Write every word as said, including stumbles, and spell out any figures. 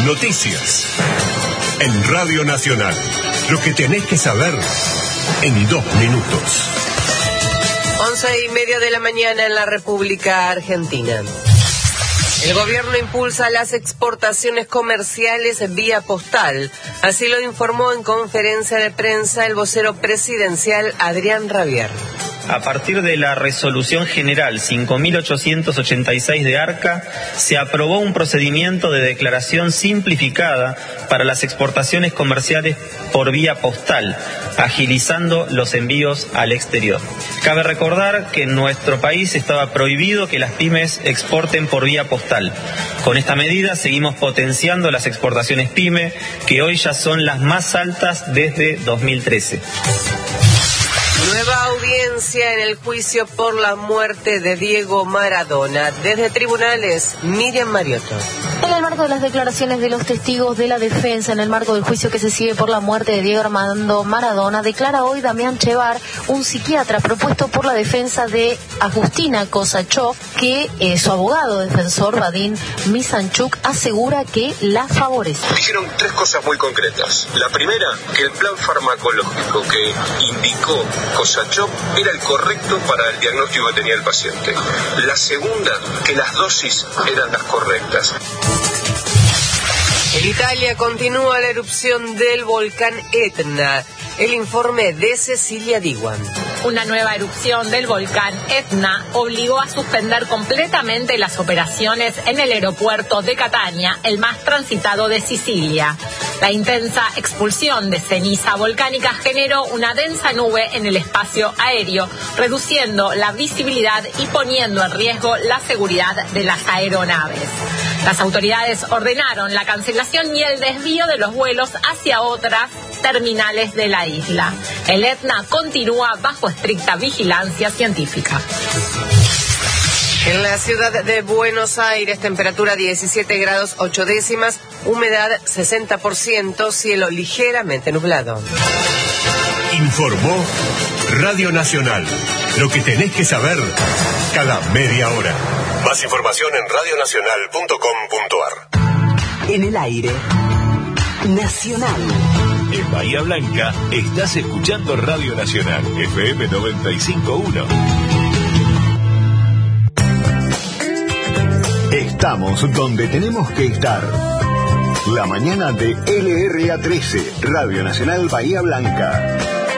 Noticias. En Radio Nacional. Lo que tenés que saber en dos minutos. Once y media de la mañana en la República Argentina. El gobierno impulsa las exportaciones comerciales vía postal. Así lo informó en conferencia de prensa el vocero presidencial Adrián Rabier. A partir de la Resolución General cinco mil ochocientos ochenta y seis de ARCA, se aprobó un procedimiento de declaración simplificada para las exportaciones comerciales por vía postal, agilizando los envíos al exterior. Cabe recordar que en nuestro país estaba prohibido que las pymes exporten por vía postal. Con esta medida seguimos potenciando las exportaciones pyme, que hoy ya son las más altas desde dos mil trece. Nueva audiencia en el juicio por la muerte de Diego Maradona. Desde tribunales, Miriam Mariotto. En el marco de las declaraciones de los testigos de la defensa, en el marco del juicio que se sigue por la muerte de Diego Armando Maradona, declara hoy Damián Chevar, un psiquiatra propuesto por la defensa de Agustina Kosachov, que eh, su abogado defensor, Vadim Misanchuk, asegura que la favorece. Dijeron tres cosas muy concretas. La primera, que el plan farmacológico que indicó Kosachov era el correcto para el diagnóstico que tenía el paciente. La segunda, que las dosis eran las correctas. En Italia continúa la erupción del volcán Etna. El informe de Cecilia Diwan. Una nueva erupción del volcán Etna obligó a suspender completamente las operaciones en el aeropuerto de Catania, el más transitado de Sicilia. La intensa expulsión de ceniza volcánica generó una densa nube en el espacio aéreo, reduciendo la visibilidad y poniendo en riesgo la seguridad de las aeronaves. Las autoridades ordenaron la cancelación y el desvío de los vuelos hacia otras terminales de la isla. El Etna continúa bajo estricta vigilancia científica. En la ciudad de Buenos Aires, temperatura diecisiete grados ocho décimas, humedad sesenta por ciento, cielo ligeramente nublado. Informó Radio Nacional. Lo que tenés que saber cada media hora. Más información en radio nacional punto com punto a r. En el aire, Nacional. En Bahía Blanca estás escuchando Radio Nacional, F M noventa y cinco punto uno. Estamos donde tenemos que estar. La mañana de L R A trece, Radio Nacional Bahía Blanca.